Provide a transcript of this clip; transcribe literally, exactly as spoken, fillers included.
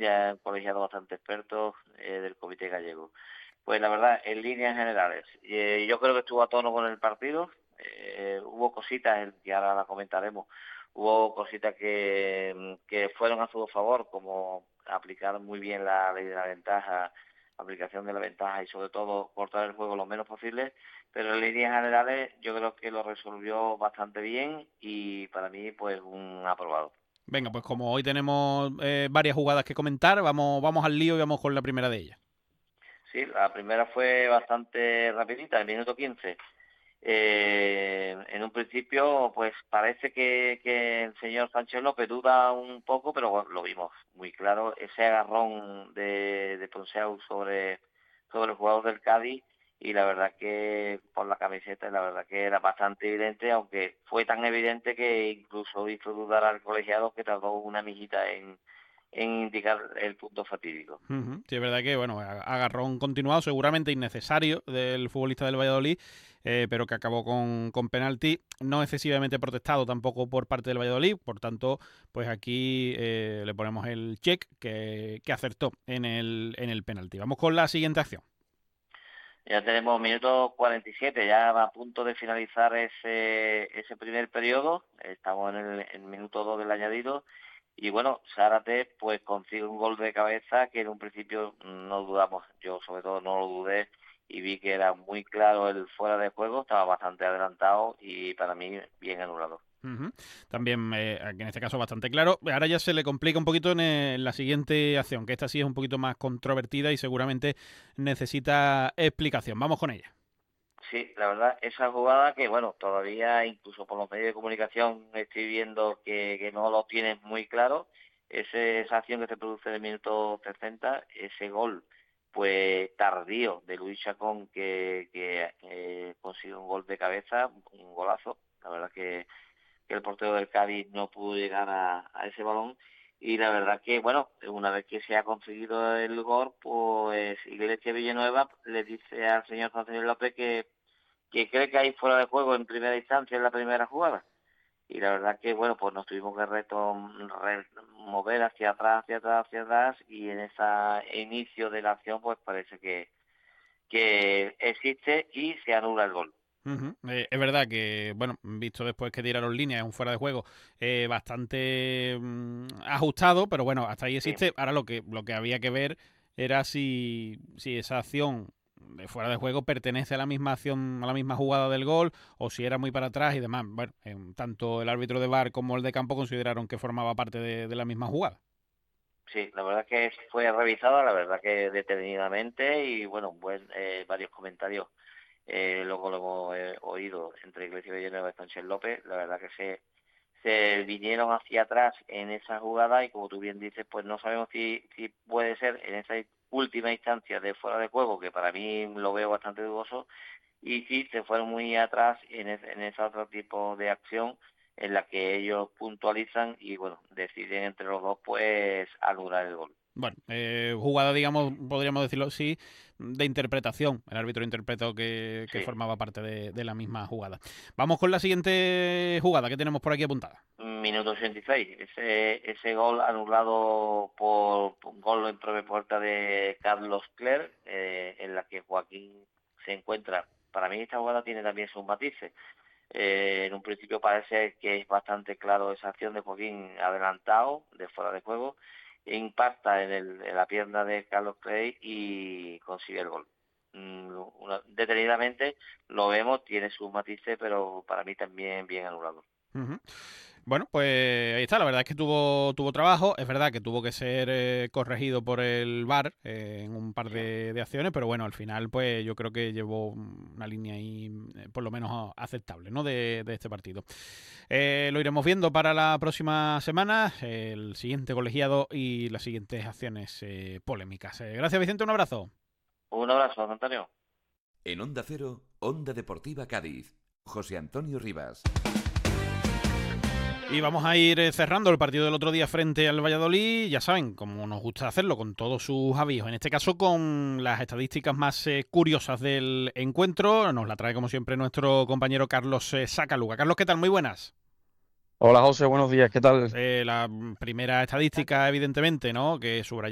ya es un colegiado bastante experto eh, del comité gallego. Pues la verdad, en líneas generales, eh, yo creo que estuvo a tono con el partido. Eh, hubo cositas, y ahora la comentaremos, hubo cositas que, que fueron a su favor, como aplicar muy bien la ley de la ventaja, aplicación de la ventaja y sobre todo cortar el juego lo menos posible, pero en líneas generales yo creo que lo resolvió bastante bien y para mí pues un aprobado. Venga, pues como hoy tenemos eh, varias jugadas que comentar, vamos, vamos al lío y vamos con la primera de ellas. Sí, la primera fue bastante rapidita, el minuto quince. Eh, en un principio, pues parece que, que el señor Sánchez López duda un poco, pero bueno, lo vimos muy claro, ese agarrón de, de Ponseu sobre, sobre el jugador del Cádiz, y la verdad que por la camiseta, la verdad que era bastante evidente, aunque fue tan evidente que incluso hizo dudar al colegiado, que tardó una mijita en, en indicar el punto fatídico. Uh-huh. Sí, es verdad que, bueno, agarrón continuado, seguramente innecesario del futbolista del Valladolid, eh, pero que acabó con, con penalti, no excesivamente protestado tampoco por parte del Valladolid, por tanto, pues aquí eh, le ponemos el check que, que acertó en el, en el penalti. Vamos con la siguiente acción. Ya tenemos minuto cuarenta y siete, ya va a punto de finalizar ese ese primer periodo, estamos en el, en el minuto dos del añadido, y bueno, Zárate pues consigue un gol de cabeza que en un principio no dudamos, yo sobre todo no lo dudé y vi que era muy claro el fuera de juego, estaba bastante adelantado y para mí bien anulado. Uh-huh. También, eh, en este caso, bastante claro. Ahora ya se le complica un poquito en, eh, en la siguiente acción, que esta sí es un poquito más controvertida y seguramente necesita explicación. Vamos con ella. Sí, la verdad, esa jugada que, bueno, todavía incluso por los medios de comunicación estoy viendo que, que no lo tienes muy claro. Ese, esa acción que se produce en el minuto sesenta, ese gol, pues tardío de Luis Chacón que, que eh, consigue un gol de cabeza, un golazo. La verdad que, que el portero del Cádiz no pudo llegar a, a ese balón. Y la verdad que, bueno, una vez que se ha conseguido el gol, pues Iglesias Villanueva le dice al señor José López que que cree que hay fuera de juego en primera instancia en la primera jugada. Y la verdad que, bueno, pues nos tuvimos que reto, re, mover hacia atrás, hacia atrás, hacia atrás, y en ese inicio de la acción, pues parece que, que existe y se anula el gol. Uh-huh. Eh, es verdad que, bueno, visto después que tiraron líneas, es un fuera de juego eh, bastante mm, ajustado, pero bueno, hasta ahí Sí. existe. Ahora lo que, lo que había que ver era si, si esa acción de fuera de juego pertenece a la misma acción, a la misma jugada del gol, o si era muy para atrás y demás. Bueno, eh, tanto el árbitro de V A R como el de campo consideraron que formaba parte de, de la misma jugada. Sí, la verdad que fue revisada, la verdad que detenidamente y bueno, buen, eh, varios comentarios, eh, luego lo hemos eh, oído entre Iglesias Villanueva y Sánchez López, la verdad que se, se vinieron hacia atrás en esa jugada y como tú bien dices, pues no sabemos si, si puede ser en esa última instancia de fuera de juego, que para mí lo veo bastante dudoso, y sí se fueron muy atrás en, es, en ese otro tipo de acción en la que ellos puntualizan y bueno, deciden entre los dos pues anular el gol. Bueno, eh, jugada, digamos, podríamos decirlo así, de interpretación. El árbitro interpretó que, que Sí, formaba parte de, de la misma jugada. Vamos con la siguiente jugada que tenemos por aquí apuntada. minuto ochenta y seis, ese, ese gol anulado por, por un gol en propia puerta de Carlos Clerc, eh, en la que Joaquín se encuentra. Para mí esta jugada tiene también sus matices. Eh, en un principio parece que es bastante claro esa acción de Joaquín adelantado, de fuera de juego, e impacta en, el, en la pierna de Carlos Clerc y consigue el gol. Mm, una, detenidamente lo vemos, tiene sus matices, pero para mí también bien anulado. Uh-huh. Bueno, pues ahí está. La verdad es que tuvo, tuvo trabajo. Es verdad que tuvo que ser eh, corregido por el V A R eh, en un par Sí. de, de acciones, pero bueno, al final, pues yo creo que llevó una línea ahí, eh, por lo menos aceptable, ¿no? De, de este partido. Eh, lo iremos viendo para la próxima semana, el siguiente colegiado y las siguientes acciones eh, polémicas. Eh, gracias, Vicente. Un abrazo. Un abrazo, Antonio. En Onda Cero, Onda Deportiva Cádiz. José Antonio Rivas. Y vamos a ir cerrando el partido del otro día frente al Valladolid, ya saben, como nos gusta hacerlo, con todos sus avíos. En este caso con las estadísticas más eh, curiosas del encuentro. Nos la trae como siempre nuestro compañero Carlos eh, Sacaluga. Carlos, ¿qué tal? Muy buenas. Hola José, buenos días, ¿qué tal? Eh, la primera estadística, evidentemente, ¿no? Que subraya